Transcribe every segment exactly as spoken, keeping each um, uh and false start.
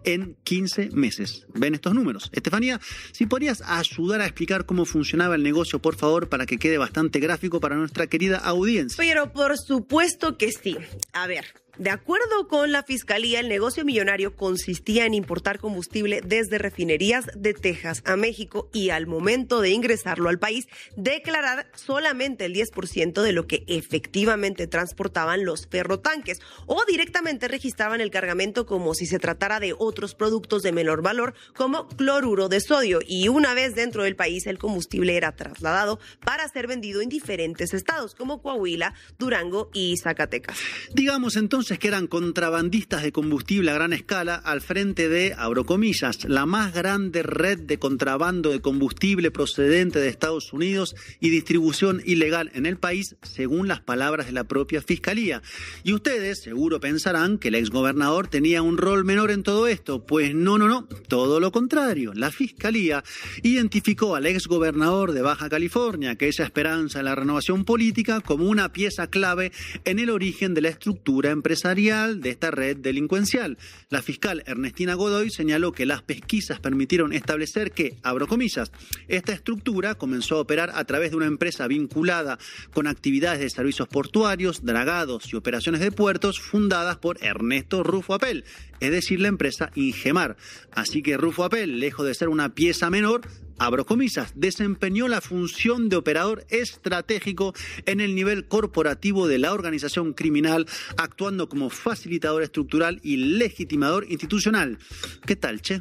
en quince meses. ¿Ven estos números? Estefanía, si podrías ayudar a explicar cómo funcionaba el negocio, por favor, para que quede bastante gráfico para nuestra querida audiencia. Pero por supuesto que sí. A ver, de acuerdo con la Fiscalía, el negocio millonario consistía en importar combustible desde refinerías de Texas a México y al momento de ingresarlo al país, declarar solamente el diez por ciento de lo que efectivamente transportaban los ferrotanques o directamente registraban el cargamento como si se tratara de otros productos de menor valor como cloruro de sodio, y una vez dentro del país el combustible era trasladado para ser vendido en diferentes estados como Coahuila, Durango y Zacatecas. Digamos entonces que eran contrabandistas de combustible a gran escala al frente de, abro comillas, la más grande red de contrabando de combustible procedente de Estados Unidos y distribución ilegal en el país, según las palabras de la propia Fiscalía. Y ustedes seguro pensarán que el exgobernador tenía un rol menor en todo esto. Pues no, no, no, todo lo contrario. La Fiscalía identificó al exgobernador de Baja California, aquella esperanza en la renovación política, como una pieza clave en el origen de la estructura empresarial de esta red delincuencial. La fiscal Ernestina Godoy señaló que las pesquisas permitieron establecer que, abro comillas, esta estructura comenzó a operar a través de una empresa vinculada con actividades de servicios portuarios, dragados y operaciones de puertos fundadas por Ernesto Rufo Apel, es decir, la empresa Ingemar. Así que Rufo Apel, lejos de ser una pieza menor, abro comillas, desempeñó la función de operador estratégico en el nivel corporativo de la organización criminal, actuando como facilitador estructural y legitimador institucional. ¿Qué tal, che?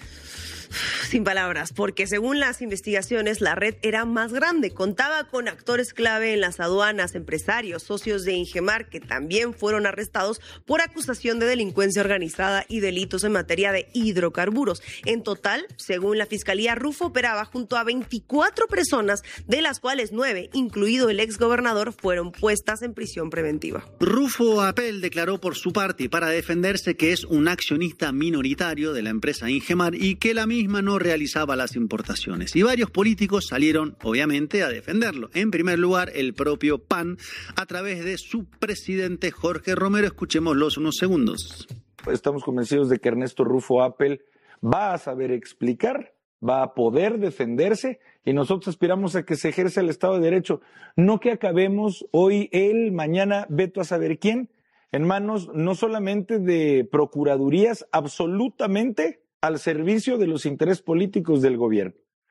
Sin palabras, porque según las investigaciones la red era más grande, contaba con actores clave en las aduanas, empresarios, socios de Ingemar que también fueron arrestados por acusación de delincuencia organizada y delitos en materia de hidrocarburos. En total, según la Fiscalía, Rufo operaba junto a veinticuatro personas, de las cuales nueve, incluido el exgobernador, fueron puestas en prisión preventiva. Rufo Apel declaró por su parte y para defenderse que es un accionista minoritario de la empresa Ingemar y que la misma no realizaba las importaciones. Y varios políticos salieron, obviamente, a defenderlo. En primer lugar, el propio P A N, a través de su presidente Jorge Romero. Escuchémoslos unos segundos. Estamos convencidos de que Ernesto Rufo Apel va a saber explicar, va a poder defenderse, y nosotros aspiramos a que se ejerza el Estado de Derecho. No que acabemos hoy él, mañana veto a saber quién, en manos no solamente de procuradurías, absolutamente al servicio de los intereses políticos del gobierno,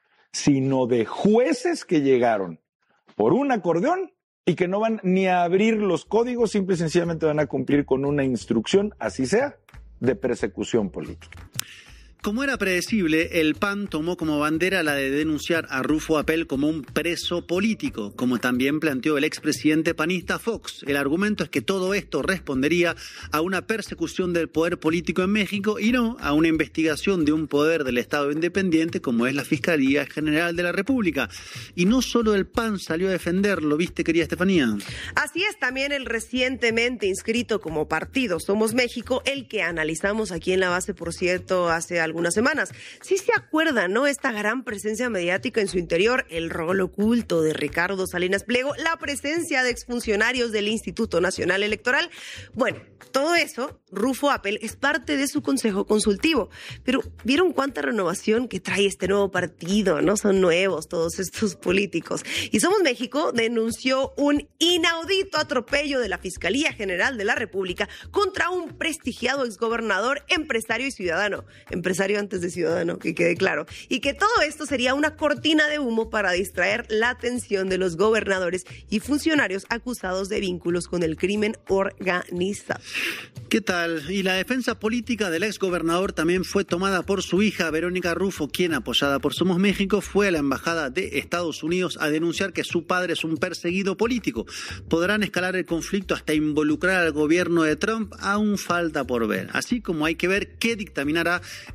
sino de jueces que llegaron por un acordeón y que no van ni a abrir los códigos, simple y sencillamente van a cumplir con una instrucción, así sea, de persecución política. Como era predecible, el P A N tomó como bandera la de denunciar a Rufo Apel como un preso político, como también planteó el expresidente panista Fox. El argumento es que todo esto respondería a una persecución del poder político en México y no a una investigación de un poder del Estado independiente como es la Fiscalía General de la República. Y no solo el P A N salió a defenderlo, ¿viste, querida Estefanía? Así es, también el recientemente inscrito como partido Somos México, el que analizamos aquí en la base, por cierto, hace algo algunas semanas. Sí se acuerdan, ¿no? Esta gran presencia mediática en su interior, el rol oculto de Ricardo Salinas Pliego, la presencia de exfuncionarios del Instituto Nacional Electoral. Bueno, todo eso, Rufo Apel es parte de su consejo consultivo. Pero ¿vieron cuánta renovación que trae este nuevo partido? No son nuevos todos estos políticos. Y Somos México denunció un inaudito atropello de la Fiscalía General de la República contra un prestigiado exgobernador, empresario y ciudadano. Empresario antes de ciudadano, que quede claro. Y que todo esto sería una cortina de humo para distraer la atención de los gobernadores y funcionarios acusados de vínculos con el crimen organizado. ¿Qué tal? Y la defensa política del exgobernador también fue tomada por su hija, Verónica Rufo, quien, apoyada por Somos México, fue a la Embajada de Estados Unidos a denunciar que su padre es un perseguido político. ¿Podrán escalar el conflicto hasta involucrar al gobierno de Trump? Aún falta por ver. Así como hay que ver qué dictaminará el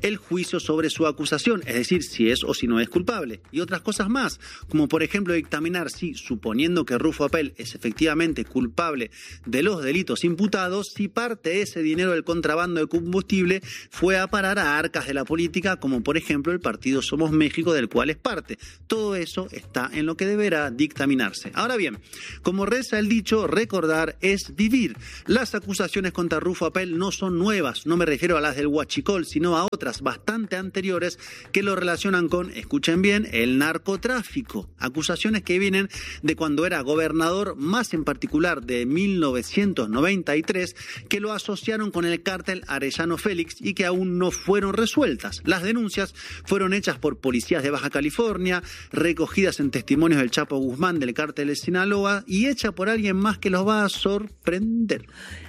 el juicio sobre su acusación, es decir, si es o si no es culpable, y otras cosas más, como por ejemplo dictaminar si, suponiendo que Rufo Apel es efectivamente culpable de los delitos imputados, si parte de ese dinero del contrabando de combustible fue a parar a arcas de la política, como por ejemplo el partido Somos México, del cual es parte. Todo eso está en lo que deberá dictaminarse. Ahora bien, como reza el dicho, recordar es vivir. Las acusaciones contra Rufo Apel no son nuevas, no me refiero a las del Huachicol, sino a otras bastante anteriores que lo relacionan con, escuchen bien, el narcotráfico. Acusaciones que vienen de cuando era gobernador, más en particular de mil novecientos noventa y tres, que lo asociaron con el cártel Arellano Félix y que aún no fueron resueltas. Las denuncias fueron hechas por policías de Baja California, recogidas en testimonios del Chapo Guzmán del cártel de Sinaloa y hecha por alguien más que los va a sorprender.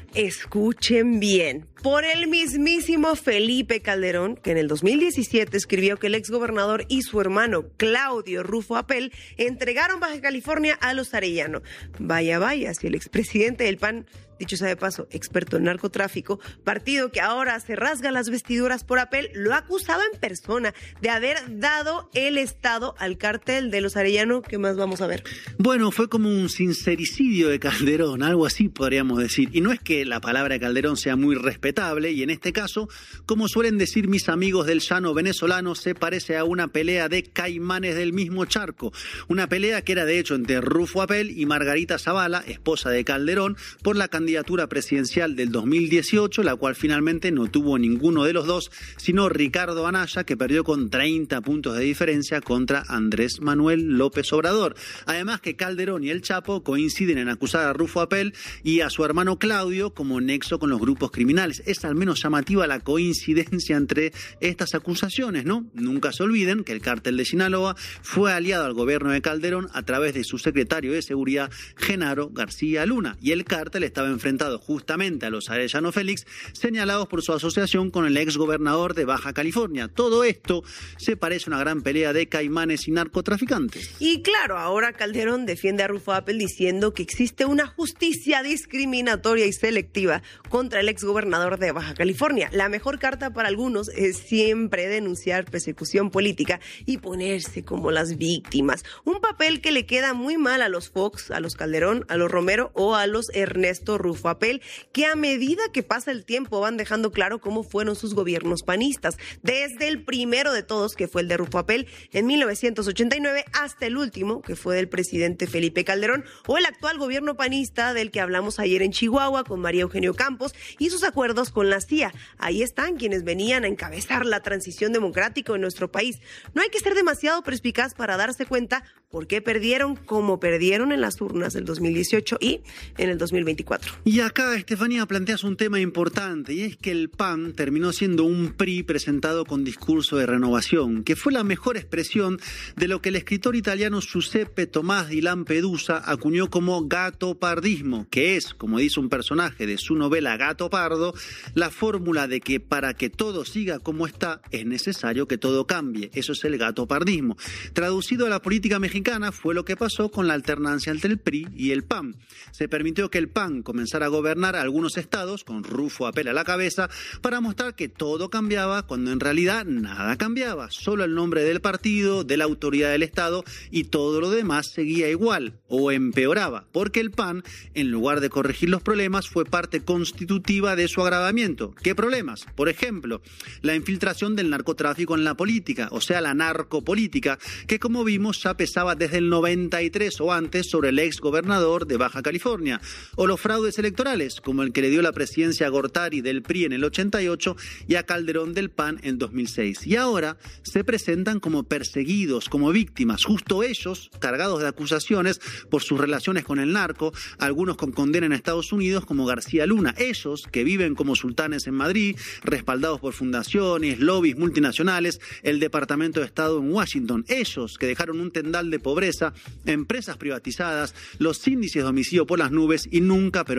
Escuchen bien, por el mismísimo Felipe Calderón, que en el dos mil diecisiete escribió que el exgobernador y su hermano Claudio Rufo Apel entregaron Baja California a los Arellano. Vaya, vaya, si el expresidente del P A N, dicho sea de paso, experto en narcotráfico, partido que ahora se rasga las vestiduras por Apel, lo ha acusado en persona de haber dado el Estado al cártel de los Arellano. ¿Qué más vamos a ver? Bueno, fue como un sincericidio de Calderón, algo así podríamos decir. Y no es que la palabra de Calderón sea muy respetable, y en este caso, como suelen decir mis amigos del llano venezolano, se parece a una pelea de caimanes del mismo charco. Una pelea que era de hecho entre Rufo Apel y Margarita Zavala, esposa de Calderón, por la candidatura presidencial del dos mil dieciocho, la cual finalmente no tuvo ninguno de los dos, sino Ricardo Anaya, que perdió con treinta puntos de diferencia contra Andrés Manuel López Obrador. Además que Calderón y el Chapo coinciden en acusar a Rufo Apel y a su hermano Claudio como nexo con los grupos criminales. Es al menos llamativa la coincidencia entre estas acusaciones, ¿no? Nunca se olviden que el cártel de Sinaloa fue aliado al gobierno de Calderón a través de su secretario de Seguridad, Genaro García Luna, y el cártel estaba enfrentado justamente a los Arellano Félix, señalados por su asociación con el exgobernador de Baja California. Todo esto se parece a una gran pelea de caimanes y narcotraficantes. Y claro, ahora Calderón defiende a Rufo Apel diciendo que existe una justicia discriminatoria y selectiva contra el exgobernador de Baja California. La mejor carta para algunos es siempre denunciar persecución política y ponerse como las víctimas. Un papel que le queda muy mal a los Fox, a los Calderón, a los Romero o a los Ernesto Rufo Apel, que a medida que pasa el tiempo van dejando claro cómo fueron sus gobiernos panistas, desde el primero de todos, que fue el de Rufo Apel en mil novecientos ochenta y nueve, hasta el último, que fue del presidente Felipe Calderón, o el actual gobierno panista del que hablamos ayer en Chihuahua con María Eugenio Campos y sus acuerdos con la C I A. Ahí están quienes venían a encabezar la transición democrática en nuestro país. No hay que ser demasiado perspicaz para darse cuenta por qué perdieron como perdieron en las urnas del dos mil dieciocho y en el dos mil veinticuatro. Y acá, Estefanía, planteas un tema importante, y es que el P A N terminó siendo un P R I presentado con discurso de renovación, que fue la mejor expresión de lo que el escritor italiano Giuseppe Tomás di Lampedusa acuñó como gatopardismo, que es, como dice un personaje de su novela Gato Pardo, la fórmula de que para que todo siga como está es necesario que todo cambie. Eso es el gatopardismo. Traducido a la política mexicana, fue lo que pasó con la alternancia entre el P R I y el P A N. Se permitió que el P A N comenzara a gobernar algunos estados, con Rufo Apel a la cabeza, para mostrar que todo cambiaba cuando en realidad nada cambiaba. Solo el nombre del partido, de la autoridad del Estado, y todo lo demás seguía igual o empeoraba, porque el P A N, en lugar de corregir los problemas, fue parte constitutiva de su agravamiento. ¿Qué problemas? Por ejemplo, la infiltración del narcotráfico en la política, o sea, la narcopolítica, que como vimos ya pesaba desde el noventa y tres o antes sobre el ex gobernador de Baja California, o los fraudes electorales, como el que le dio la presidencia a Gortari del P R I en el ochenta y ocho y a Calderón del P A N en dos mil seis. Y ahora se presentan como perseguidos, como víctimas, justo ellos, cargados de acusaciones por sus relaciones con el narco, algunos con condena en Estados Unidos, como García Luna. Ellos, que viven como sultanes en Madrid, respaldados por fundaciones, lobbies multinacionales, el Departamento de Estado en Washington. Ellos, que dejaron un tendal de pobreza, empresas privatizadas, los índices de homicidio por las nubes y nunca, pero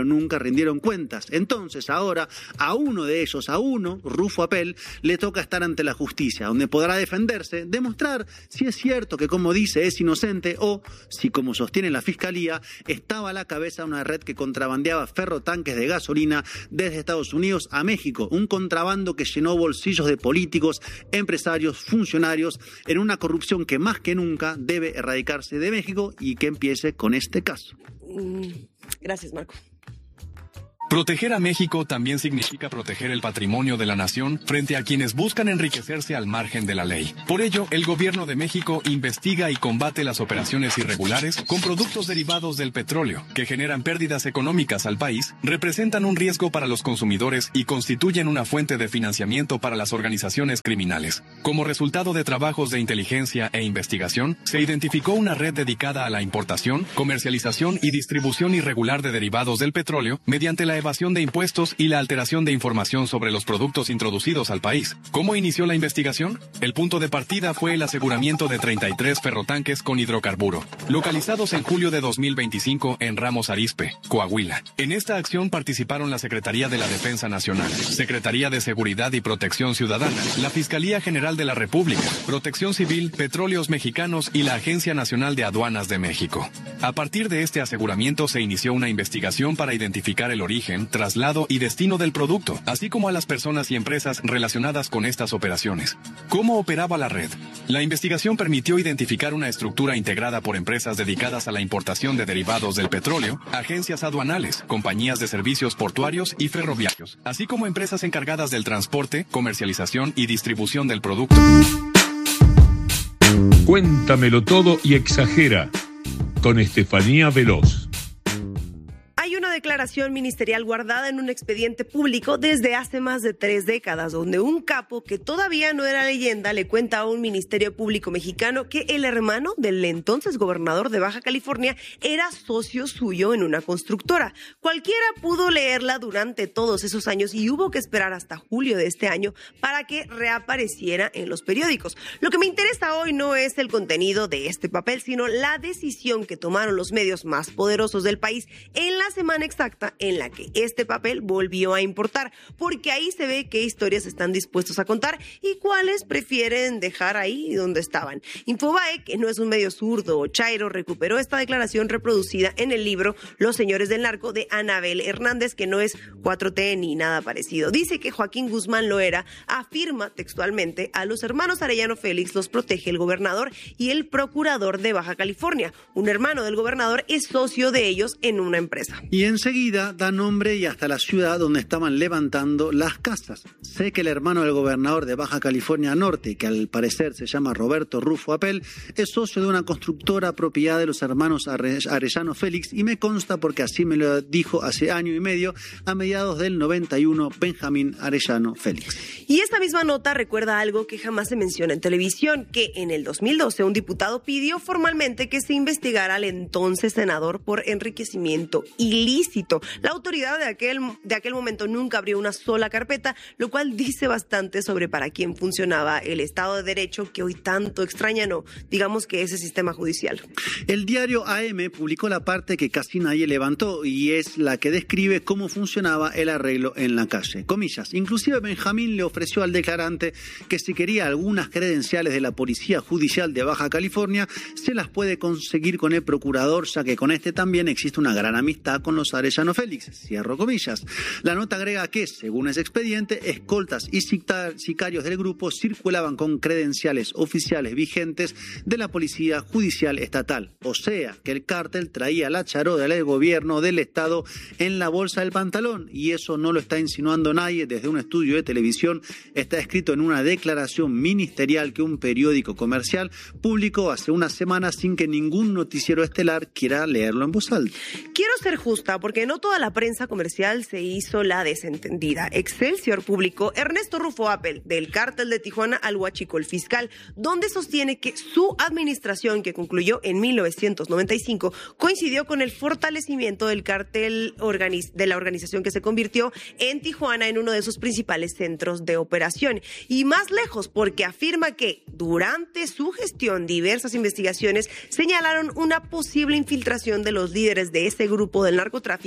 pero nunca rindieron cuentas. Entonces, ahora, a uno de ellos, a uno, Rufo Apel, le toca estar ante la justicia, donde podrá defenderse, demostrar si es cierto que, como dice, es inocente o, si como sostiene la Fiscalía, estaba a la cabeza de una red que contrabandeaba ferrotanques de gasolina desde Estados Unidos a México, un contrabando que llenó bolsillos de políticos, empresarios, funcionarios, en una corrupción que más que nunca debe erradicarse de México y que empiece con este caso. Gracias, Marco. Proteger a México también significa proteger el patrimonio de la nación frente a quienes buscan enriquecerse al margen de la ley. Por ello, el gobierno de México investiga y combate las operaciones irregulares con productos derivados del petróleo, que generan pérdidas económicas al país, representan un riesgo para los consumidores y constituyen una fuente de financiamiento para las organizaciones criminales. Como resultado de trabajos de inteligencia e investigación, se identificó una red dedicada a la importación, comercialización y distribución irregular de derivados del petróleo mediante la evasión de impuestos y la alteración de información sobre los productos introducidos al país. ¿Cómo inició la investigación? El punto de partida fue el aseguramiento de treinta y tres ferrotanques con hidrocarburo, localizados en julio de dos mil veinticinco en Ramos Arizpe, Coahuila. En esta acción participaron la Secretaría de la Defensa Nacional, Secretaría de Seguridad y Protección Ciudadana, la Fiscalía General de la República, Protección Civil, Petróleos Mexicanos y la Agencia Nacional de Aduanas de México. A partir de este aseguramiento se inició una investigación para identificar el origen, traslado y destino del producto, así como a las personas y empresas relacionadas con estas operaciones. ¿Cómo operaba la red? La investigación permitió identificar una estructura integrada por empresas dedicadas a la importación de derivados del petróleo, agencias aduanales, compañías de servicios portuarios y ferroviarios, así como empresas encargadas del transporte, comercialización y distribución del producto. Cuéntamelo todo y exagera, con Estefanía Veloz. Hay una declaración ministerial guardada en un expediente público desde hace más de tres décadas, donde un capo que todavía no era leyenda le cuenta a un ministerio público mexicano que el hermano del entonces gobernador de Baja California era socio suyo en una constructora. Cualquiera pudo leerla durante todos esos años y hubo que esperar hasta julio de este año para que reapareciera en los periódicos. Lo que me interesa hoy no es el contenido de este papel, sino la decisión que tomaron los medios más poderosos del país en la semana exacta en la que este papel volvió a importar, porque ahí se ve qué historias están dispuestos a contar y cuáles prefieren dejar ahí donde estaban. Infobae, que no es un medio zurdo o chairo, recuperó esta declaración reproducida en el libro Los Señores del Narco de Anabel Hernández, que no es cuatro T ni nada parecido. Dice que Joaquín Guzmán Loera afirma textualmente: a los hermanos Arellano Félix los protege el gobernador y el procurador de Baja California. Un hermano del gobernador es socio de ellos en una empresa. Y enseguida da nombre y hasta la ciudad donde estaban levantando las casas. Sé que el hermano del gobernador de Baja California Norte, que al parecer se llama Roberto Rufo Apel, es socio de una constructora propiedad de los hermanos Arellano Félix, y me consta porque así me lo dijo hace año y medio, a mediados del noventa y uno, Benjamín Arellano Félix. Y esta misma nota recuerda algo que jamás se menciona en televisión, que en el dos mil doce un diputado pidió formalmente que se investigara al entonces senador por enriquecimiento ilícito. La autoridad de aquel, de aquel momento nunca abrió una sola carpeta, lo cual dice bastante sobre para quién funcionaba el Estado de Derecho que hoy tanto extraña, no, digamos que ese sistema judicial. El diario A M publicó la parte que casi nadie levantó y es la que describe cómo funcionaba el arreglo en la calle. Comillas, inclusive Benjamín le ofreció al declarante que si quería algunas credenciales de la Policía Judicial de Baja California, se las puede conseguir con el procurador, ya que con este también existe una gran amistad con los Arellano Félix, cierro comillas. La nota agrega que, según ese expediente, escoltas y sicarios del grupo circulaban con credenciales oficiales vigentes de la Policía Judicial Estatal. O sea, que el cártel traía la charola del gobierno del Estado en la bolsa del pantalón, y eso no lo está insinuando nadie desde un estudio de televisión, está escrito en una declaración ministerial que un periódico comercial publicó hace unas semanas sin que ningún noticiero estelar quiera leerlo en voz alta. Quiero ser justa porque no toda la prensa comercial se hizo la desentendida. Excelsior publicó Ernesto Rufo Apel, del cártel de Tijuana al Huachico el Fiscal, donde sostiene que su administración, que concluyó en mil novecientos noventa y cinco, coincidió con el fortalecimiento del cártel organiz- de la organización que se convirtió en Tijuana en uno de sus principales centros de operación. Y más lejos, porque afirma que durante su gestión diversas investigaciones señalaron una posible infiltración de los líderes de ese grupo del narcotráfico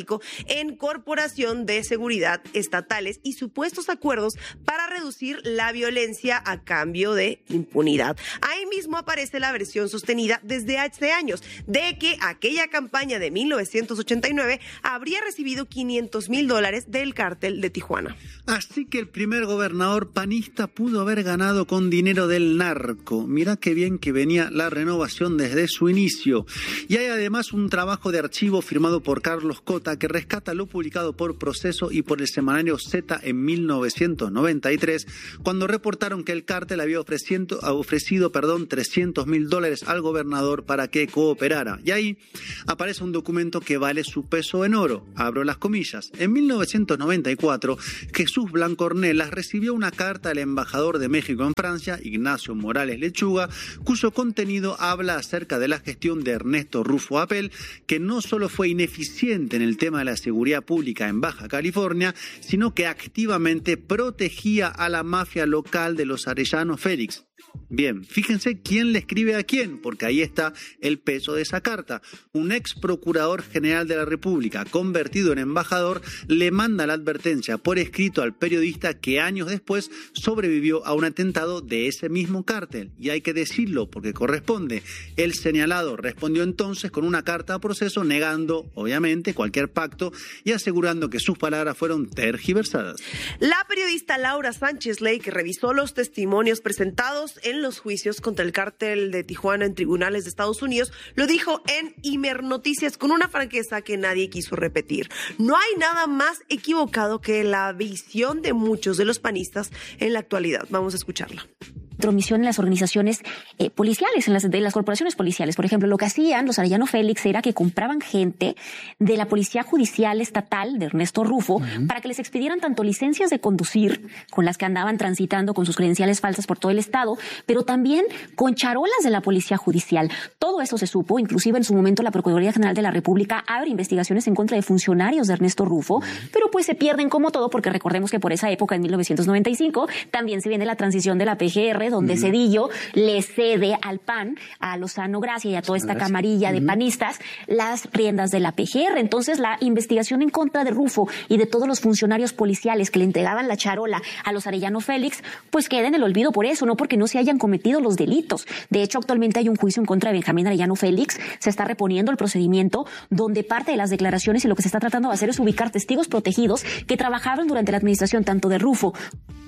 narcotráfico en corporación de seguridad estatales y supuestos acuerdos para reducir la violencia a cambio de impunidad. Ahí mismo aparece la versión sostenida desde hace años de que aquella campaña de mil novecientos ochenta y nueve habría recibido quinientos mil dólares del cártel de Tijuana. Así que el primer gobernador panista pudo haber ganado con dinero del narco. Mirá qué bien que venía la renovación desde su inicio. Y hay además un trabajo de archivo firmado por Carlos Cota que rescata lo publicado por Proceso y por el semanario Z en mil novecientos noventa y tres, cuando reportaron que el cártel había ofrecido, ofrecido perdón, trescientos mil dólares al gobernador para que cooperara. Y ahí aparece un documento que vale su peso en oro. Abro las comillas. En mil novecientos noventa y cuatro, Jesús Blanco Ornelas recibió una carta del embajador de México en Francia, Ignacio Morales Lechuga, cuyo contenido habla acerca de la gestión de Ernesto Rufo Appel, que no solo fue ineficiente en el tema de la seguridad pública en Baja California, sino que activamente protegía a la mafia local de los Arellano Félix. Bien, fíjense quién le escribe a quién, porque ahí está el peso de esa carta. Un ex procurador general de la República, convertido en embajador, le manda la advertencia por escrito al periodista que años después sobrevivió a un atentado de ese mismo cártel. Y hay que decirlo porque corresponde. El señalado respondió entonces con una carta a Proceso negando, obviamente, cualquier pacto y asegurando que sus palabras fueron tergiversadas. La periodista Laura Sánchez Ley, que revisó los testimonios presentados en los juicios contra el cártel de Tijuana en tribunales de Estados Unidos, lo dijo en Imer Noticias con una franqueza que nadie quiso repetir. No hay nada más equivocado que la visión de muchos de los panistas en la actualidad. Vamos a escucharla. Intromisión en las organizaciones eh, policiales, en las de las corporaciones policiales. Por ejemplo, lo que hacían los Arellano Félix era que compraban gente de la Policía Judicial Estatal de Ernesto Rufo uh-huh. para que les expidieran tanto licencias de conducir, con las que andaban transitando con sus credenciales falsas por todo el estado, pero también con charolas de la Policía Judicial. Todo eso se supo, inclusive en su momento la Procuraduría General de la República abre investigaciones en contra de funcionarios de Ernesto Rufo, uh-huh. pero pues se pierden como todo, porque recordemos que por esa época, en mil novecientos noventa y cinco, también se viene la transición de la P G R, donde uh-huh. Zedillo le cede al P A N, a Lozano Gracia y a toda esta Gracias. camarilla uh-huh. de panistas las riendas de la P G R. Entonces la investigación en contra de Rufo y de todos los funcionarios policiales que le entregaban la charola a los Arellano Félix, pues queda en el olvido por eso, no porque no se hayan cometido los delitos. De hecho, actualmente hay un juicio en contra de Benjamín Arellano Félix, se está reponiendo el procedimiento donde parte de las declaraciones y lo que se está tratando de hacer es ubicar testigos protegidos que trabajaron durante la administración tanto de Rufo.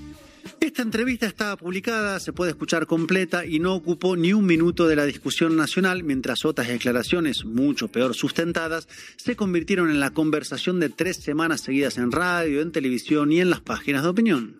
Esta entrevista estaba publicada, se puede escuchar completa y no ocupó ni un minuto de la discusión nacional, mientras otras declaraciones, mucho peor sustentadas, se convirtieron en la conversación de tres semanas seguidas en radio, en televisión y en las páginas de opinión.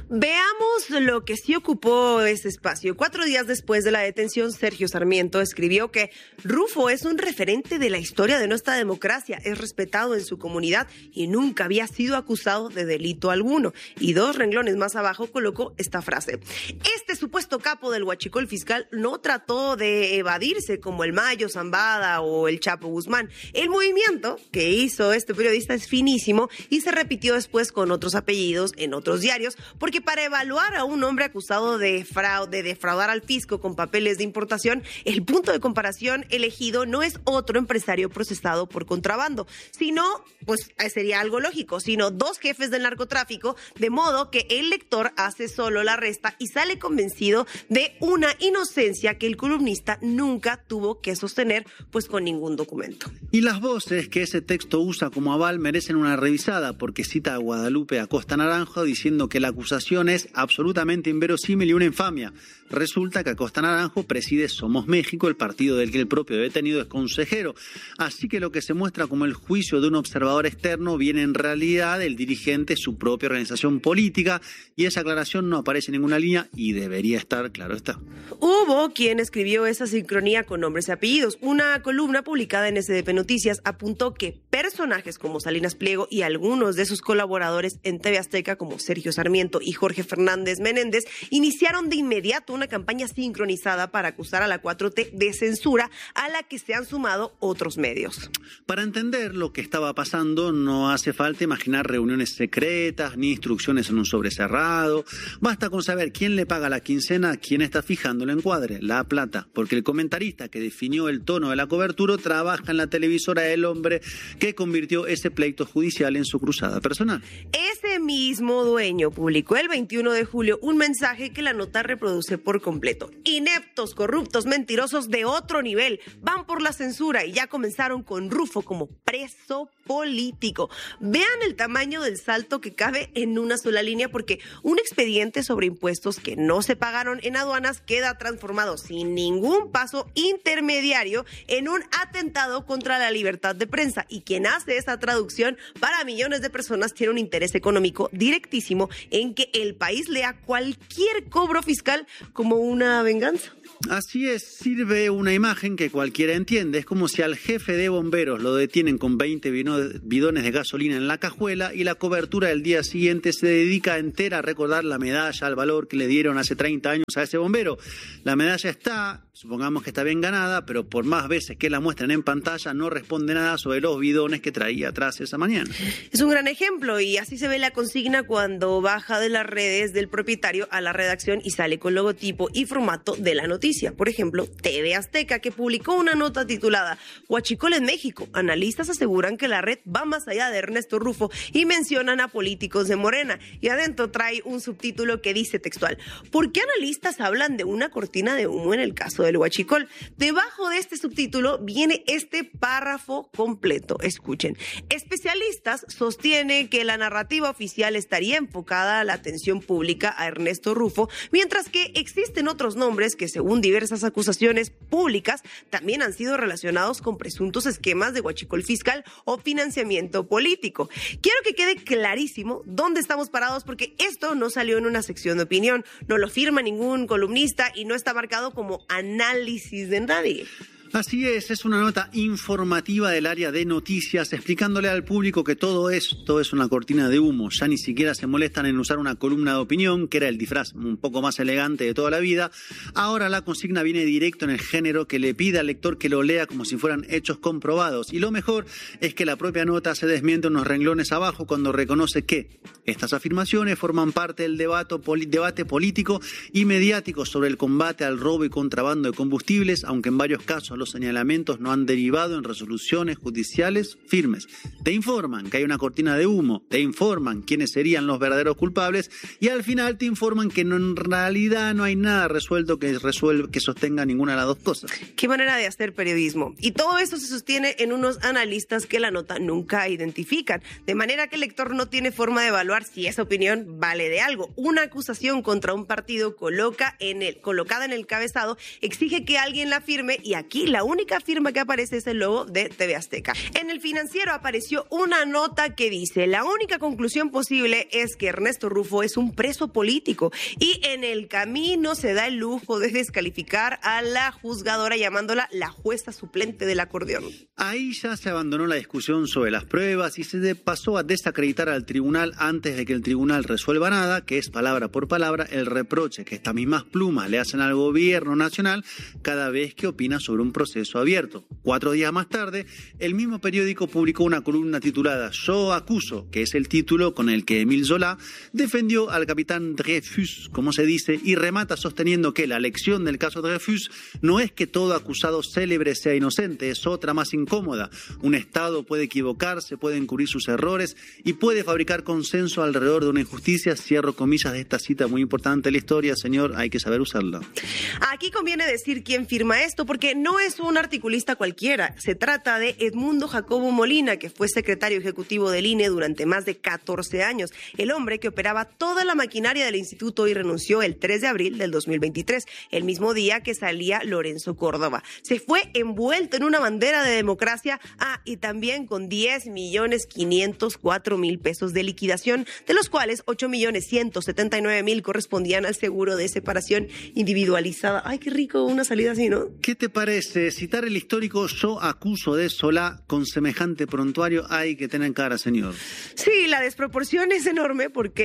Veamos lo que sí ocupó ese espacio. Cuatro días después de la detención, Sergio Sarmiento escribió que Rufo es un referente de la historia de nuestra democracia, es respetado en su comunidad y nunca había sido acusado de delito alguno. Y dos renglones más abajo colocó esta frase. Este supuesto capo del huachicol fiscal no trató de evadirse como el Mayo Zambada o el Chapo Guzmán. El movimiento que hizo este periodista es finísimo y se repitió después con otros apellidos en otros diarios, porque para evaluar a un hombre acusado de fraude, de defraudar al fisco con papeles de importación, el punto de comparación elegido no es otro empresario procesado por contrabando, sino, pues sería algo lógico, sino dos jefes del narcotráfico, de modo que el lector hace solo la resta y sale convencido de una inocencia que el columnista nunca tuvo que sostener, pues con ningún documento. Y las voces que ese texto usa como aval merecen una revisada, porque cita a Guadalupe Acosta Naranjo diciendo que la acusación es absolutamente inverosímil y una infamia. Resulta que Acosta Naranjo preside Somos México, el partido del que el propio detenido es consejero. Así que lo que se muestra como el juicio de un observador externo viene en realidad del dirigente de su propia organización política, y esa aclaración no aparece en ninguna línea y debería estar, claro está. Hubo quien escribió esa sincronía con nombres y apellidos. Una columna publicada en S D P Noticias apuntó que personajes como Salinas Pliego y algunos de sus colaboradores en T V Azteca, como Sergio Sarmiento y Jorge Fernández Menéndez, iniciaron de inmediato una campaña sincronizada para acusar a la cuatro T de censura, a la que se han sumado otros medios. Para entender lo que estaba pasando no hace falta imaginar reuniones secretas ni instrucciones en un sobre cerrado. Basta con saber quién le paga la quincena, quién está fijando el encuadre, La Plata, porque el comentarista que definió el tono de la cobertura trabaja en la televisora El Hombre, que que convirtió ese pleito judicial en su cruzada personal. Ese mismo dueño publicó el veintiuno de julio un mensaje que la nota reproduce por completo. Ineptos, corruptos, mentirosos de otro nivel, van por la censura y ya comenzaron con Rufo como preso político. Vean el tamaño del salto que cabe en una sola línea, porque un expediente sobre impuestos que no se pagaron en aduanas queda transformado sin ningún paso intermediario en un atentado contra la libertad de prensa, y quien hace esa traducción para millones de personas tiene un interés económico directísimo en que el país lea cualquier cobro fiscal como una venganza. Así es, sirve una imagen que cualquiera entiende. Es como si al jefe de bomberos lo detienen con veinte bidones de gasolina en la cajuela y la cobertura del día siguiente se dedica entera a recordar la medalla al valor que le dieron hace treinta años a ese bombero. La medalla está, supongamos que está bien ganada, pero por más veces que la muestran en pantalla no responde nada sobre los bidones que traía atrás esa mañana. Es un gran ejemplo, y así se ve la consigna cuando baja de las redes del propietario a la redacción y sale con logotipo y formato de la noticia. Por ejemplo, T V Azteca, que publicó una nota titulada Huachicol en México. Analistas aseguran que la red va más allá de Ernesto Rufo y mencionan a políticos de Morena. Y adentro trae un subtítulo que dice textual: ¿por qué analistas hablan de una cortina de humo en el caso del Huachicol? Debajo de este subtítulo viene este párrafo completo. Escuchen. Especialistas sostienen que la narrativa oficial estaría enfocada a la atención pública a Ernesto Rufo, mientras que existen otros nombres que, según diversas acusaciones públicas, también han sido relacionados con presuntos esquemas de huachicol fiscal o financiamiento político. Quiero que quede clarísimo dónde estamos parados, porque esto no salió en una sección de opinión, no lo firma ningún columnista y no está marcado como análisis de nadie. Así es, es una nota informativa del área de noticias explicándole al público que todo esto es una cortina de humo. Ya ni siquiera se molestan en usar una columna de opinión, que era el disfraz un poco más elegante de toda la vida. Ahora la consigna viene directo en el género que le pide al lector que lo lea como si fueran hechos comprobados. Y lo mejor es que la propia nota se desmiente unos renglones abajo cuando reconoce que estas afirmaciones forman parte del debate, poli- debate político y mediático sobre el combate al robo y contrabando de combustibles, aunque en varios casos los señalamientos no han derivado en resoluciones judiciales firmes. Te informan que hay una cortina de humo, te informan quiénes serían los verdaderos culpables y al final te informan que no, en realidad no hay nada resuelto que, resuelva, que sostenga ninguna de las dos cosas. Qué manera de hacer periodismo. Y todo esto se sostiene en unos analistas que la nota nunca identifican, de manera que el lector no tiene forma de evaluar si esa opinión vale de algo. Una acusación contra un partido coloca en el, colocada en el cabezado exige que alguien la firme, y aquí la única firma que aparece es el logo de T V Azteca. En el Financiero apareció una nota que dice: la única conclusión posible es que Ernesto Rufo es un preso político, y en el camino se da el lujo de descalificar a la juzgadora llamándola la jueza suplente del acordeón. Ahí ya se abandonó la discusión sobre las pruebas y se pasó a desacreditar al tribunal antes de que el tribunal resuelva nada, que es palabra por palabra el reproche que estas mismas plumas le hacen al gobierno nacional cada vez que opina sobre un proceso abierto. Cuatro días más tarde, el mismo periódico publicó una columna titulada Yo acuso, que es el título con el que Émile Zola defendió al capitán Dreyfus, como se dice, y remata sosteniendo que la lección del caso Dreyfus no es que todo acusado célebre sea inocente, es otra más incómoda. Un Estado puede equivocarse, puede encubrir sus errores y puede fabricar consenso alrededor de una injusticia. Cierro comillas de esta cita muy importante de la historia, señor, hay que saber usarla. Aquí conviene decir quién firma esto, porque no es un articulista cualquiera. Se trata de Edmundo Jacobo Molina, que fue secretario ejecutivo del I N E durante más de catorce años, el hombre que operaba toda la maquinaria del instituto y renunció el tres de abril del dos mil veintitrés, el mismo día que salía Lorenzo Córdoba. Se fue envuelto en una bandera de democracia, ah, y también con diez millones quinientos cuatro mil pesos de liquidación, de los cuales ocho millones ciento setenta y nueve mil correspondían al seguro de separación individualizada. Ay, qué rico una salida así, ¿no? ¿Qué te parece citar el histórico Yo acuso de Solá con semejante prontuario? Hay que tener en cara, señor. Sí, la desproporción es enorme porque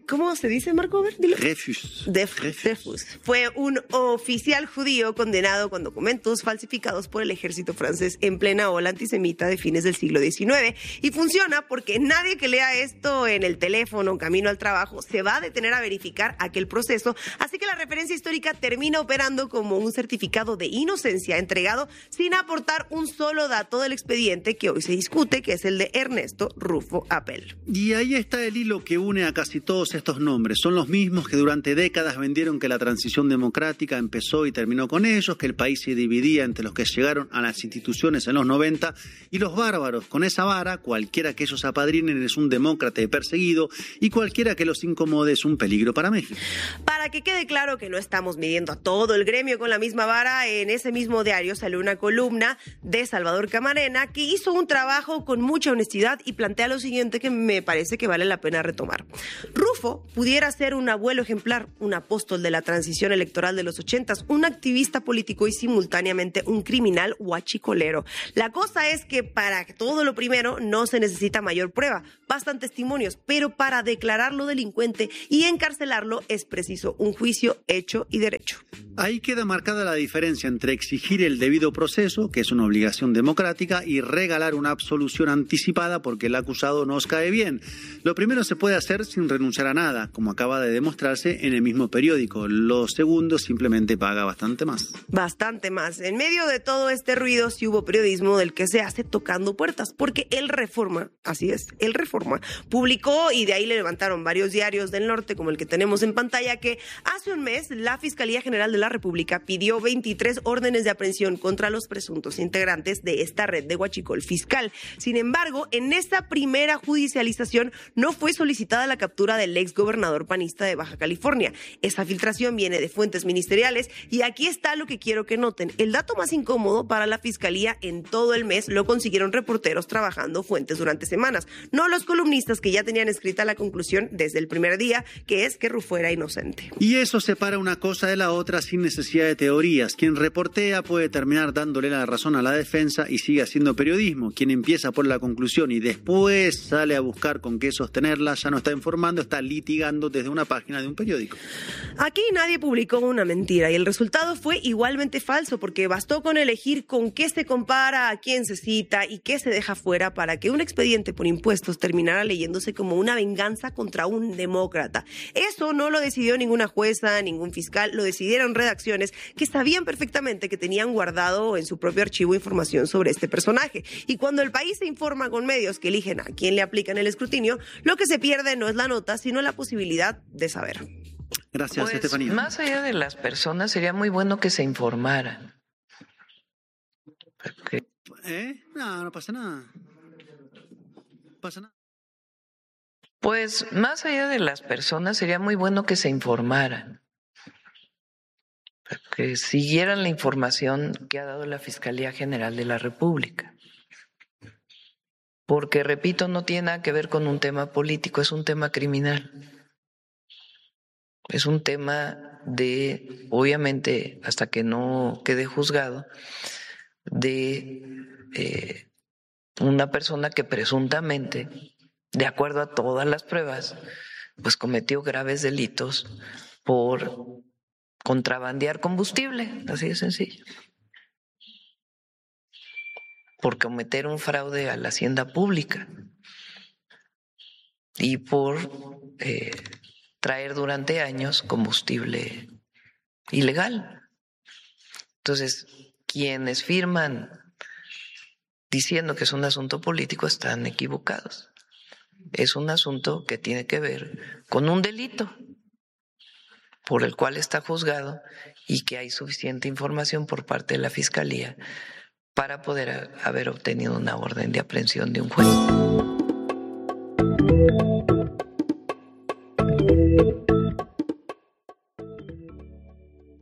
¿Cómo se dice, Marco? A ver, dilo. Dreyfus. Dreyfus. Fue un oficial judío condenado con documentos falsificados por el ejército francés en plena ola antisemita de fines del siglo diecinueve. Y funciona porque nadie que lea esto en el teléfono, camino al trabajo, se va a detener a verificar aquel proceso. Así que la referencia histórica termina operando como un certificado de inocencia entregado sin aportar un solo dato del expediente que hoy se discute, que es el de Ernesto Rufo Appel. Y ahí está el hilo que une a casi todos estos nombres. Son los mismos que durante décadas vendieron que la transición democrática empezó y terminó con ellos, que el país se dividía entre los que llegaron a las instituciones en los noventa y los bárbaros. Con esa vara, cualquiera que ellos apadrinen es un demócrata y perseguido, y cualquiera que los incomode es un peligro para México. Para que quede claro que no estamos midiendo a todo el gremio con la misma vara, en ese mismo diario salió una columna de Salvador Camarena que hizo un trabajo con mucha honestidad y plantea lo siguiente que me parece que vale la pena retomar. Rufo pudiera ser un abuelo ejemplar, un apóstol de la transición electoral de los ochentas, un activista político y simultáneamente un criminal huachicolero. La cosa es que para todo lo primero no se necesita mayor prueba, bastan testimonios, pero para declararlo delincuente y encarcelarlo es preciso un juicio hecho y derecho. Ahí queda marcada la diferencia entre exigir el debido proceso, que es una obligación democrática, y regalar una absolución anticipada porque el acusado nos cae bien. Lo primero se puede hacer sin renunciar a nada, como acaba de demostrarse en el mismo periódico. Lo segundo simplemente paga bastante más. Bastante más. En medio de todo este ruido sí hubo periodismo del que se hace tocando puertas, porque El Reforma, así es, El Reforma, publicó, y de ahí le levantaron varios diarios del norte, como el que tenemos en pantalla, que hace un mes la Fiscalía General de la República pidió veintitrés órdenes de aprehensión contra los presuntos integrantes de esta red de huachicol fiscal. Sin embargo, en esta primera judicialización no fue solicitada la captura del ex gobernador panista de Baja California. Esa filtración viene de fuentes ministeriales y aquí está lo que quiero que noten. El dato más incómodo para la Fiscalía en todo el mes lo consiguieron reporteros trabajando fuentes durante semanas, no los columnistas que ya tenían escrita la conclusión desde el primer día, que es que Rufo era inocente. Y eso separa una cosa de la otra sin necesidad de teorías. Quien reportea puede terminar dándole la razón a la defensa y sigue haciendo periodismo. Quien empieza por la conclusión y después sale a buscar con qué sostenerla, ya no está informando, está litigando desde una página de un periódico. Aquí nadie publicó una mentira y el resultado fue igualmente falso, porque bastó con elegir con qué se compara, a quién se cita y qué se deja fuera para que un expediente por impuestos terminara leyéndose como una venganza contra un demócrata. Eso no lo decidió ninguna jueza, ningún fiscal, lo decidieron redacciones que sabían perfectamente que tenían guardado en su propio archivo información sobre este personaje. Y cuando el país se informa con medios que eligen a quién le aplican el escrutinio, lo que se pierde no es la nota, sino la posibilidad de saber. Gracias, pues, Estefanía. Más allá de las personas, sería muy bueno que se informaran. Porque... ¿Eh? No, no pasa nada. No pasa nada. Pues más allá de las personas, sería muy bueno que se informaran. Que siguieran la información que ha dado la Fiscalía General de la República. Porque, repito, no tiene nada que ver con un tema político, es un tema criminal. Es un tema de, obviamente, hasta que no quede juzgado, de eh, una persona que presuntamente, de acuerdo a todas las pruebas, pues cometió graves delitos por contrabandear combustible, así de sencillo. Por cometer un fraude a la hacienda pública y por eh, traer durante años combustible ilegal. Entonces, quienes firman diciendo que es un asunto político están equivocados. Es un asunto que tiene que ver con un delito por el cual está juzgado y que hay suficiente información por parte de la Fiscalía para poder haber obtenido una orden de aprehensión de un juez.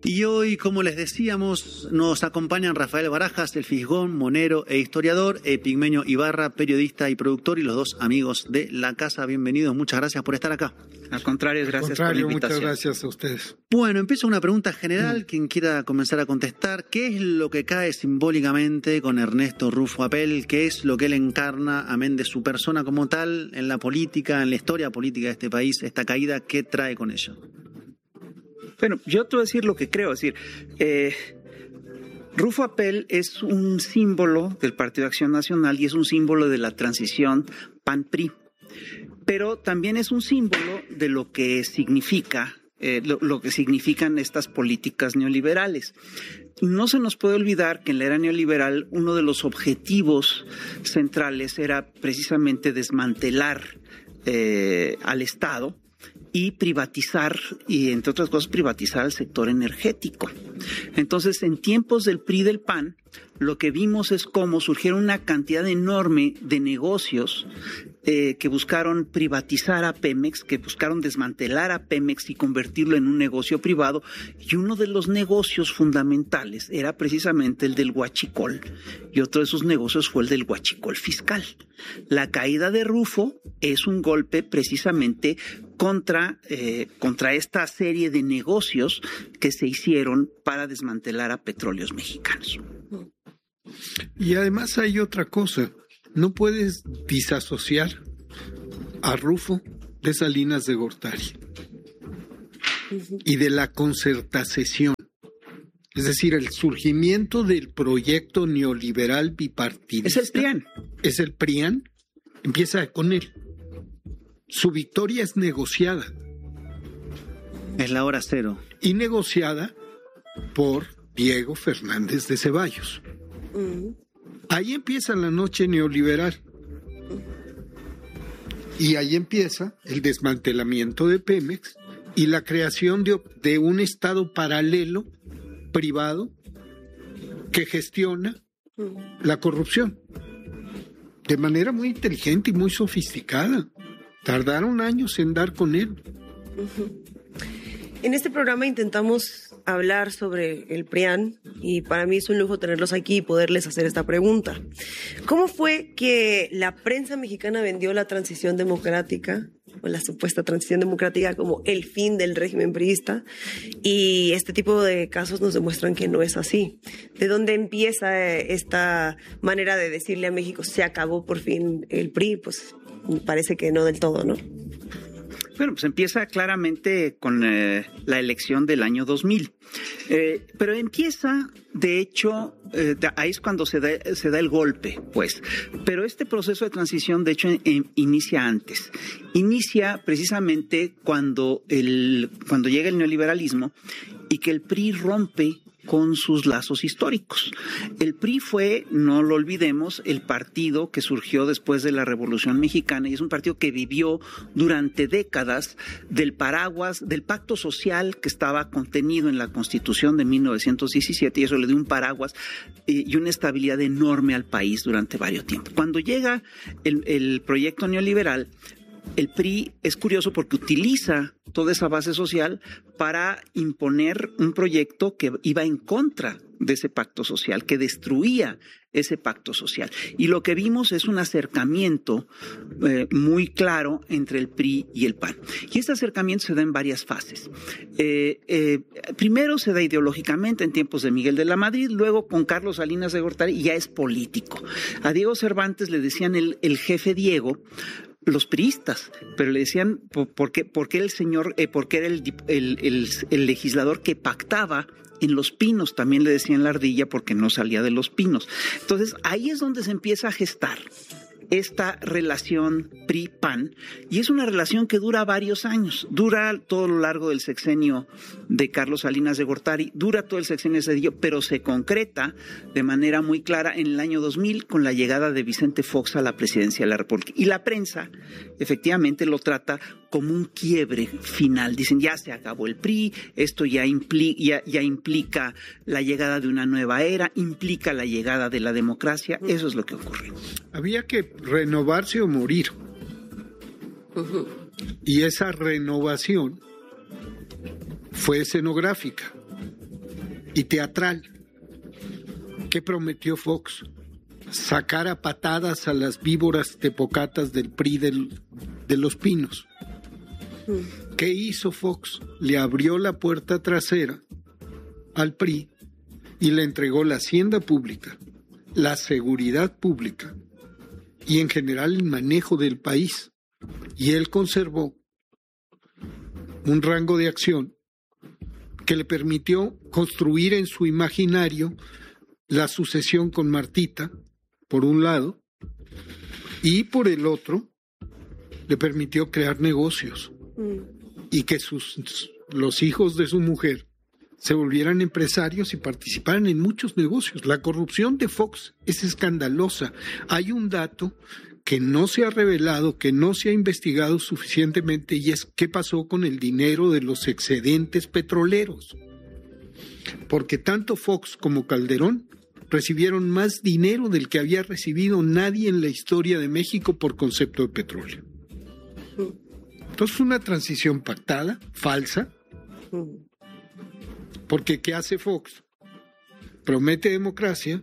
Y hoy, como les decíamos, nos acompañan Rafael Barajas, el Fisgón, monero e historiador, Epigmenio Ibarra, periodista y productor, y los dos amigos de la casa. Bienvenidos, muchas gracias por estar acá. Al contrario, gracias Al contrario, por la invitación. Muchas gracias a ustedes. Bueno, empiezo una pregunta general, mm. quien quiera comenzar a contestar. ¿Qué es lo que cae simbólicamente con Ernesto Rufo Apel? ¿Qué es lo que él encarna, amén de su persona como tal, en la política, en la historia política de este país? Esta caída, ¿qué trae con ello? Bueno, yo te voy a decir lo que creo. Es decir, eh, Rufo Apel es un símbolo del Partido de Acción Nacional y es un símbolo de la transición P A N P R I. Pero también es un símbolo de lo que significa, eh, lo, lo que significan estas políticas neoliberales. No se nos puede olvidar que en la era neoliberal uno de los objetivos centrales era precisamente desmantelar eh, al Estado y privatizar, y entre otras cosas privatizar el sector energético. Entonces, en tiempos del P R I y del P A N, lo que vimos es cómo surgieron una cantidad enorme de negocios eh, que buscaron privatizar a Pemex, que buscaron desmantelar a Pemex y convertirlo en un negocio privado, y uno de los negocios fundamentales era precisamente el del huachicol, y otro de esos negocios fue el del huachicol fiscal. La caída de Rufo es un golpe precisamente contra, eh, contra esta serie de negocios que se hicieron para desmantelar a Petróleos Mexicanos. Y además hay otra cosa, no puedes disasociar a Rufo de Salinas de Gortari y de la concertación. Es decir, el surgimiento del proyecto neoliberal bipartidista. Es el P R I A N. Es el P R I A N, empieza con él. Su victoria es negociada. Es la hora cero. Y negociada por Diego Fernández de Ceballos. Ahí empieza la noche neoliberal. Y ahí empieza el desmantelamiento de Pemex y la creación de, de un estado paralelo, privado, que gestiona la corrupción. De manera muy inteligente y muy sofisticada. Tardaron años en dar con él. En este programa intentamos hablar sobre el P R I A N y para mí es un lujo tenerlos aquí y poderles hacer esta pregunta. ¿Cómo fue que la prensa mexicana vendió la transición democrática o la supuesta transición democrática como el fin del régimen priista? Y este tipo de casos nos demuestran que no es así. ¿De dónde empieza esta manera de decirle a México se acabó por fin el P R I? Pues parece que no del todo, ¿no? Bueno, pues empieza claramente con eh, la elección del año dos mil. Eh, pero empieza, de hecho, eh, ahí es cuando se da, se da el golpe, pues. Pero este proceso de transición, de hecho, en, en, inicia antes. Inicia precisamente cuando, el, cuando llega el neoliberalismo y que el P R I rompe con sus lazos históricos. El P R I fue, no lo olvidemos, el partido que surgió después de la Revolución Mexicana y es un partido que vivió durante décadas del paraguas, del pacto social que estaba contenido en la Constitución de mil novecientos diecisiete y eso le dio un paraguas y una estabilidad enorme al país durante varios tiempos. Cuando llega el, el proyecto neoliberal, el P R I es curioso porque utiliza toda esa base social para imponer un proyecto que iba en contra de ese pacto social, que destruía ese pacto social. Y lo que vimos es un acercamiento eh, muy claro entre el P R I y el P A N. Y este acercamiento se da en varias fases. Eh, eh, primero se da ideológicamente en tiempos de Miguel de la Madrid, luego con Carlos Salinas de Gortari ya es político. A Diego Cervantes le decían el, el jefe Diego, los priistas, pero le decían por, por qué, por qué el señor, eh, porque era el, el, el, el legislador que pactaba en Los Pinos, también le decían la ardilla porque no salía de Los Pinos. Entonces ahí es donde se empieza a gestar esta relación P R I P A N y es una relación que dura varios años, dura todo lo largo del sexenio de Carlos Salinas de Gortari, dura todo el sexenio de Cedillo, pero se concreta de manera muy clara en el año dos mil con la llegada de Vicente Fox a la presidencia de la República y la prensa efectivamente lo trata como un quiebre final, dicen ya se acabó el P R I, esto ya, impli ya, ya implica la llegada de una nueva era, implica la llegada de la democracia, eso es lo que ocurre. Había que renovarse o morir. Uh-huh. Y esa renovación fue escenográfica. y teatral. ¿Qué prometió Fox? Sacar a patadas a las víboras tepocatas del P R I del, de Los Pinos. ¿Qué hizo Fox? Le abrió la puerta trasera al P R I y le entregó la hacienda pública, la seguridad pública y en general el manejo del país. Y él conservó un rango de acción que le permitió construir en su imaginario la sucesión con Martita, por un lado, y por el otro, le permitió crear negocios mm. y que sus, los hijos de su mujer se volvieran empresarios y participaran en muchos negocios. La corrupción de Fox es escandalosa. Hay un dato que no se ha revelado, que no se ha investigado suficientemente, y es qué pasó con el dinero de los excedentes petroleros. Porque tanto Fox como Calderón recibieron más dinero del que había recibido nadie en la historia de México por concepto de petróleo. Entonces fue una transición pactada, falsa, porque ¿qué hace Fox? Promete democracia,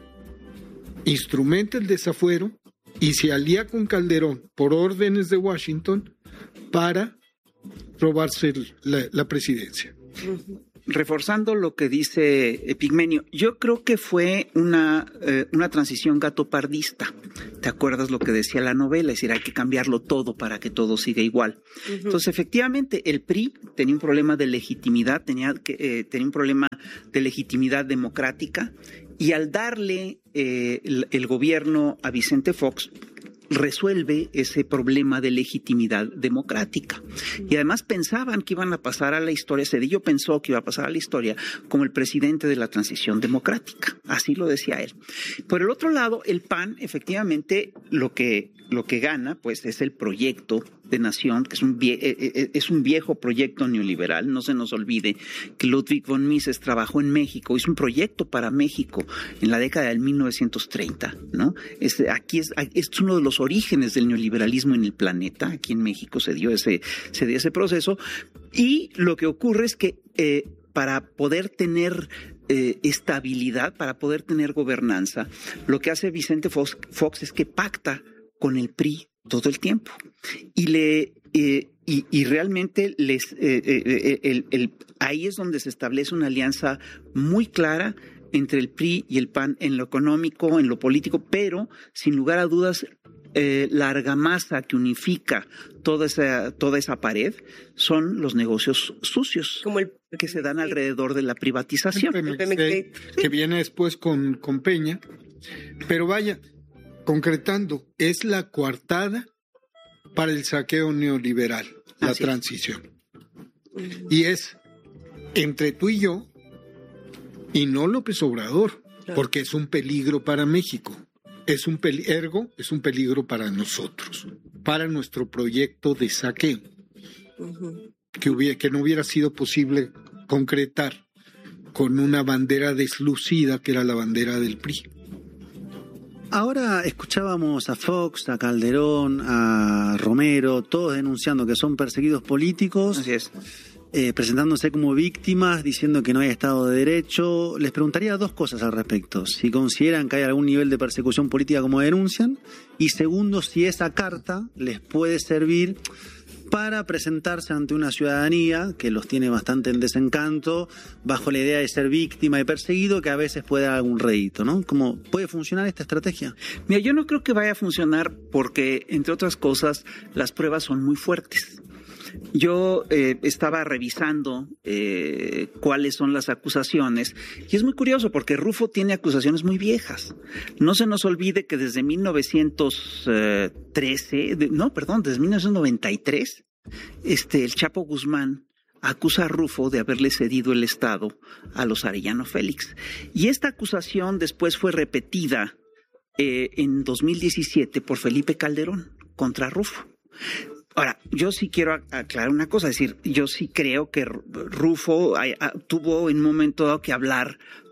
instrumenta el desafuero y se alía con Calderón por órdenes de Washington para robarse la, la presidencia. Reforzando lo que dice Epigmenio, yo creo que fue una, eh, una transición gatopardista. ¿Te acuerdas lo que decía la novela? Es decir, hay que cambiarlo todo para que todo siga igual. Uh-huh. Entonces, efectivamente, el P R I tenía un problema de legitimidad, tenía, que, eh, tenía un problema de legitimidad democrática, y al darle eh, el, el gobierno a Vicente Fox, resuelve ese problema de legitimidad democrática. Y además pensaban que iban a pasar a la historia, Zedillo pensó que iba a pasar a la historia como el presidente de la transición democrática, así lo decía él. Por el otro lado, el P A N, efectivamente, lo que, lo que gana, pues, es el proyecto de nación, que es un, vie- es un viejo proyecto neoliberal. No se nos olvide que Ludwig von Mises trabajó en México, hizo un proyecto para México en la década del mil novecientos treinta, ¿no? Es, aquí es, es uno de los orígenes del neoliberalismo en el planeta. Aquí en México se dio ese, se dio ese proceso, y lo que ocurre es que eh, para poder tener eh, estabilidad, para poder tener gobernanza, lo que hace Vicente Fox, Fox es que pacta con el P R I todo el tiempo y le eh, y, y realmente les eh, eh, el, el, ahí es donde se establece una alianza muy clara entre el P R I y el P A N en lo económico, en lo político, pero sin lugar a dudas eh, la argamasa que unifica toda esa toda esa pared son los negocios sucios, como el que se dan alrededor de la privatización, el Pemex, que, que viene después con, con Peña, pero vaya, concretando, es la coartada para el saqueo neoliberal, la Así transición. Es. Y es entre tú y yo, y no López Obrador, claro, porque es un peligro para México. Es un peli- ergo, es un peligro para nosotros, para nuestro proyecto de saqueo, uh-huh, que, hubiera, que no hubiera sido posible concretar con una bandera deslucida que era la bandera del P R I. Ahora escuchábamos a Fox, a Calderón, a Romero, todos denunciando que son perseguidos políticos. Así es. Eh, presentándose como víctimas, diciendo que no hay Estado de Derecho. Les preguntaría dos cosas al respecto: si consideran que hay algún nivel de persecución política como denuncian, y segundo, si esa carta les puede servir para presentarse ante una ciudadanía que los tiene bastante en desencanto, bajo la idea de ser víctima y perseguido, que a veces puede dar algún rédito, ¿no? ¿Cómo puede funcionar esta estrategia? Mira, yo no creo que vaya a funcionar porque, entre otras cosas, las pruebas son muy fuertes. Yo eh, estaba revisando eh, cuáles son las acusaciones, y es muy curioso porque Rufo tiene acusaciones muy viejas. No se nos olvide que desde mil novecientos trece, de, no, perdón, desde mil novecientos noventa y tres, este, el Chapo Guzmán acusa a Rufo de haberle cedido el Estado a los Arellano Félix. Y esta acusación después fue repetida eh, en dos mil diecisiete por Felipe Calderón contra Rufo. Ahora, yo sí quiero aclarar una cosa, es decir, yo sí creo que Rufo tuvo en un momento dado que hablar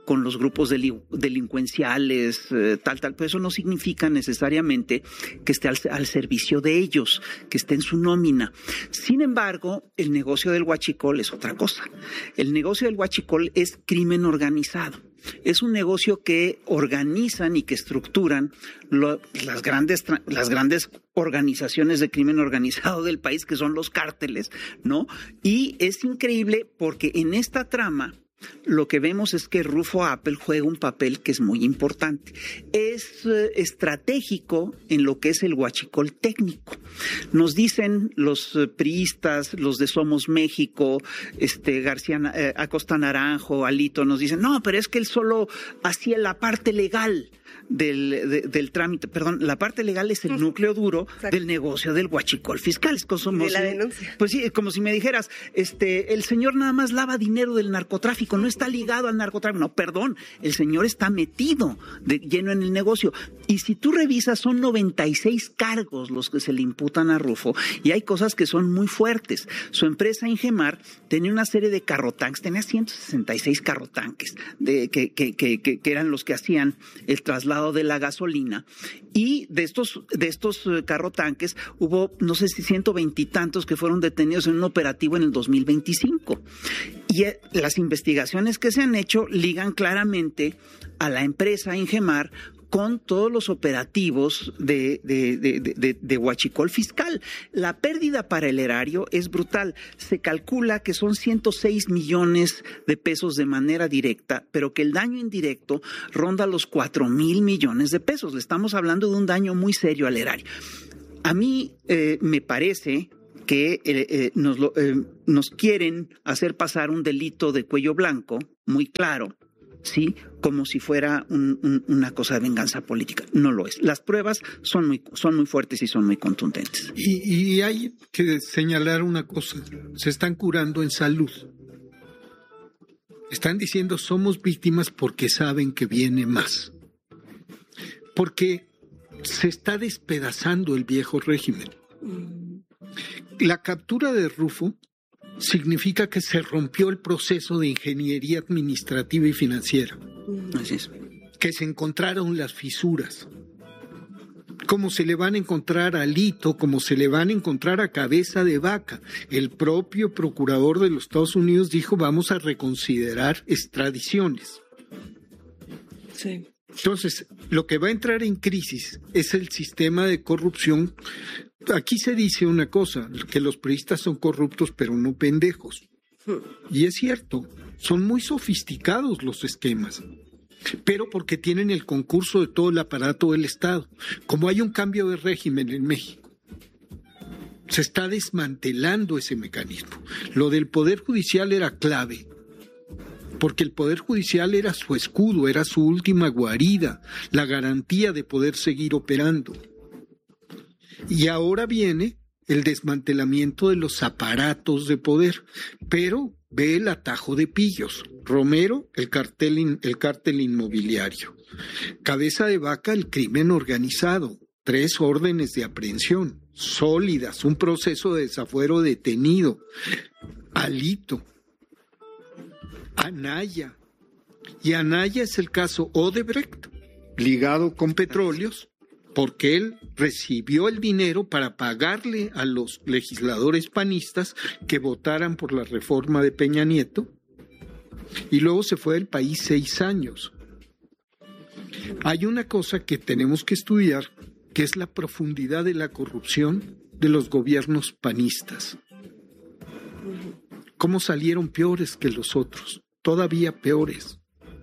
con los grupos deli- delincuenciales, eh, tal, tal, pero eso no significa necesariamente que esté al, al servicio de ellos, que esté en su nómina. Sin embargo, el negocio del huachicol es otra cosa. El negocio del huachicol es crimen organizado. Es un negocio que organizan y que estructuran lo, las grandes las grandes organizaciones de crimen organizado del país, que son los cárteles, ¿no? Y es increíble porque en esta trama lo que vemos es que Rufo Appel juega un papel que es muy importante. Es eh, estratégico en lo que es el huachicol técnico. Nos dicen los eh, priistas, los de Somos México, este García eh, Acosta Naranjo, Alito, nos dicen, no, pero es que él solo hacía la parte legal del, de, del trámite, perdón, la parte legal es el núcleo duro Exacto. del negocio del huachicol fiscal. Es como de si, la denuncia. Pues sí, como si me dijeras, este, el señor nada más lava dinero del narcotráfico, no está ligado al narcotráfico. No, perdón, el señor está metido de lleno en el negocio. Y si tú revisas, son noventa y seis cargos los que se le imputan a Rufo, y hay cosas que son muy fuertes. Su empresa Ingemar tenía una serie de carrotanques, tenía ciento sesenta y seis carrotanques, de, que, que, que, que, que eran los que hacían el traslado de la gasolina, y de estos de estos carrotanques hubo no sé si ciento veintitantos que fueron detenidos en un operativo en el dos mil veinticinco, y eh, las investigaciones que se han hecho ligan claramente a la empresa Ingemar con todos los operativos de, de, de, de, de huachicol fiscal. La pérdida para el erario es brutal. Se calcula que son ciento seis millones de pesos de manera directa, pero que el daño indirecto ronda los cuatro mil millones de pesos. Le estamos hablando de un daño muy serio al erario. A mí eh, me parece que eh, eh, nos, lo, eh, nos quieren hacer pasar un delito de cuello blanco, muy claro, ¿sí? Como si fuera un, un, una cosa de venganza política. No lo es. Las pruebas son muy, son muy fuertes y son muy contundentes. Y, y hay que señalar una cosa. Se están curando en salud. Están diciendo somos víctimas porque saben que viene más. Porque se está despedazando el viejo régimen. La captura de Rufo significa que se rompió el proceso de ingeniería administrativa y financiera. Así es. Que se encontraron las fisuras. Como se le van a encontrar a Alito, como se le van a encontrar a Cabeza de Vaca. El propio procurador de los Estados Unidos dijo vamos a reconsiderar extradiciones. Sí. Entonces, lo que va a entrar en crisis es el sistema de corrupción. Aquí se dice una cosa, que los priistas son corruptos pero no pendejos. Y es cierto, son muy sofisticados los esquemas, pero porque tienen el concurso de todo el aparato del Estado. Como hay un cambio de régimen en México, se está desmantelando ese mecanismo. Lo del Poder Judicial era clave, porque el Poder Judicial era su escudo, era su última guarida, la garantía de poder seguir operando. Y ahora viene el desmantelamiento de los aparatos de poder, pero ve el atajo de pillos. Romero, el cartel, in, el cártel inmobiliario. Cabeza de Vaca, el crimen organizado. Tres órdenes de aprehensión sólidas, un proceso de desafuero detenido. Alito. Anaya. Y Anaya es el caso Odebrecht, ligado con petróleos, porque él recibió el dinero para pagarle a los legisladores panistas que votaran por la reforma de Peña Nieto, y luego se fue del país seis años. Hay una cosa que tenemos que estudiar, que es la profundidad de la corrupción de los gobiernos panistas. ¿Cómo salieron peores que los otros? Todavía peores.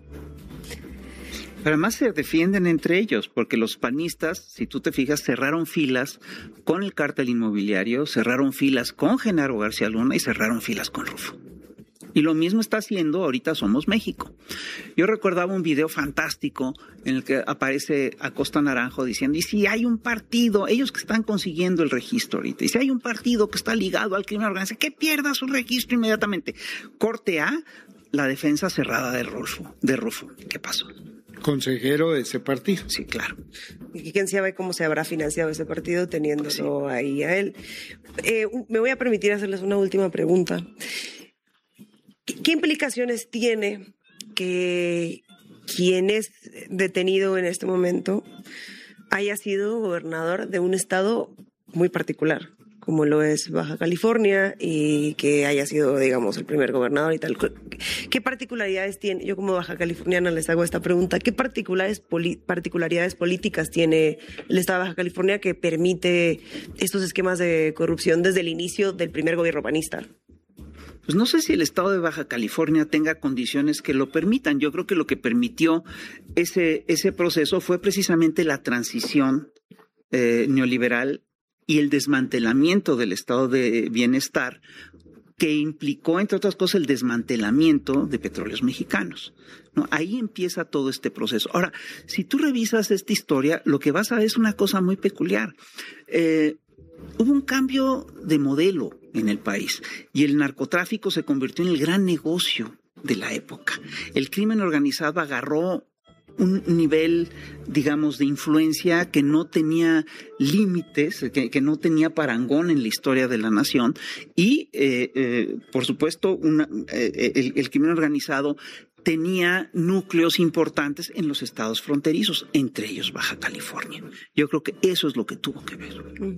Pero además se defienden entre ellos, porque los panistas, si tú te fijas, cerraron filas con el cártel inmobiliario, cerraron filas con Genaro García Luna y cerraron filas con Rufo. Y lo mismo está haciendo ahorita Somos México. Yo recordaba un video fantástico en el que aparece Acosta Naranjo diciendo, y si hay un partido, ellos que están consiguiendo el registro ahorita, y si hay un partido que está ligado al crimen organizado, que pierda su registro inmediatamente. Corte A, la defensa cerrada de Rufo. De Rufo. ¿Qué pasó? Consejero de ese partido. Sí, claro. Y quién sabe cómo se habrá financiado ese partido teniéndolo sí. ahí a él. Eh, me voy a permitir hacerles una última pregunta. ¿Qué implicaciones tiene que quien es detenido en este momento haya sido gobernador de un estado muy particular, como lo es Baja California, y que haya sido, digamos, el primer gobernador y tal. ¿Qué particularidades tiene? Yo como baja californiana les hago esta pregunta. ¿Qué particulares, poli- particularidades políticas tiene el estado de Baja California que permite estos esquemas de corrupción desde el inicio del primer gobierno panista? Pues no sé si el estado de Baja California tenga condiciones que lo permitan. Yo creo que lo que permitió ese, ese proceso fue precisamente la transición eh, neoliberal y el desmantelamiento del estado de bienestar, que implicó, entre otras cosas, el desmantelamiento de Petróleos Mexicanos, ¿no? Ahí empieza todo este proceso. Ahora, si tú revisas esta historia, lo que vas a ver es una cosa muy peculiar. Eh, hubo un cambio de modelo en el país y el narcotráfico se convirtió en el gran negocio de la época. El crimen organizado agarró un nivel, digamos, de influencia que no tenía límites, que, que no tenía parangón en la historia de la nación y, eh, eh, por supuesto, una, eh, el, el crimen organizado tenía núcleos importantes en los estados fronterizos, entre ellos Baja California. Yo creo que eso es lo que tuvo que ver.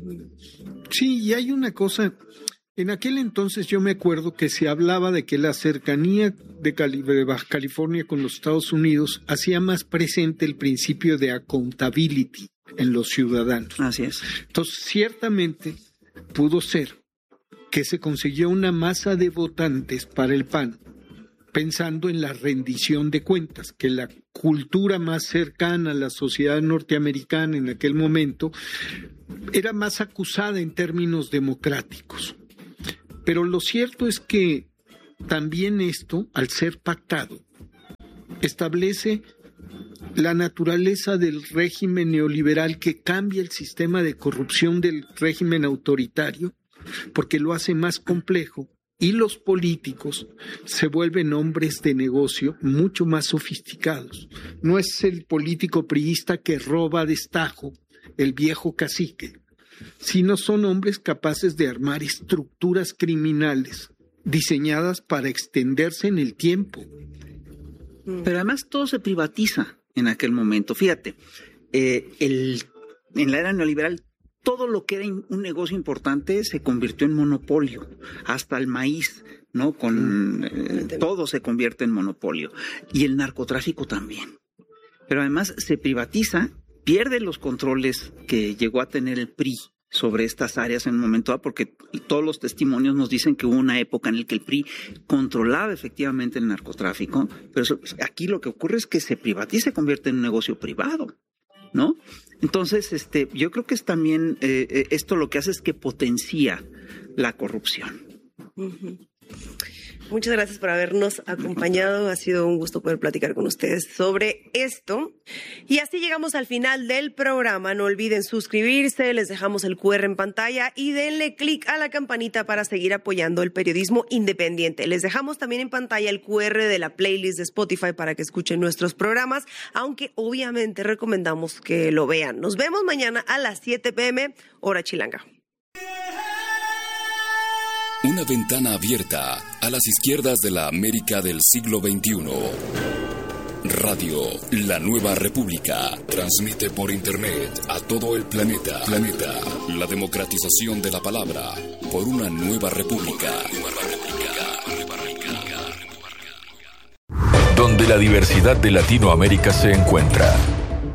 Sí, y hay una cosa. En aquel entonces yo me acuerdo que se hablaba de que la cercanía de, Cali, de Baja California con los Estados Unidos hacía más presente el principio de accountability en los ciudadanos. Así es. Entonces, ciertamente pudo ser que se consiguió una masa de votantes para el P A N pensando en la rendición de cuentas, que la cultura más cercana a la sociedad norteamericana en aquel momento era más acusada en términos democráticos. Pero lo cierto es que también esto, al ser pactado, establece la naturaleza del régimen neoliberal que cambia el sistema de corrupción del régimen autoritario, porque lo hace más complejo y los políticos se vuelven hombres de negocio mucho más sofisticados. No es el político priista que roba a destajo, el viejo cacique, sino son hombres capaces de armar estructuras criminales diseñadas para extenderse en el tiempo. Pero además todo se privatiza en aquel momento. Fíjate, eh, el, en la era neoliberal todo lo que era un negocio importante se convirtió en monopolio, hasta el maíz, ¿no? Con eh, todo se convierte en monopolio y el narcotráfico también. Pero además se privatiza, pierde los controles que llegó a tener el P R I sobre estas áreas en un momento dado, porque todos los testimonios nos dicen que hubo una época en la que el P R I controlaba efectivamente el narcotráfico, pero eso, aquí lo que ocurre es que se privatiza y se convierte en un negocio privado, ¿no? Entonces, este, yo creo que es también eh, esto lo que hace es que potencia la corrupción. Uh-huh. Muchas gracias por habernos acompañado. Ha sido un gusto poder platicar con ustedes sobre esto. Y así llegamos al final del programa. No olviden suscribirse, les dejamos el cu erre en pantalla y denle clic a la campanita para seguir apoyando el periodismo independiente. Les dejamos también en pantalla el cu erre de la playlist de Spotify para que escuchen nuestros programas, aunque obviamente recomendamos que lo vean. Nos vemos mañana a las siete pe eme, hora chilanga. Una ventana abierta a las izquierdas de la América del siglo veintiuno. Radio La Nueva República transmite por internet a todo el planeta. Planeta. La democratización de la palabra por una nueva república. Donde la diversidad de Latinoamérica se encuentra.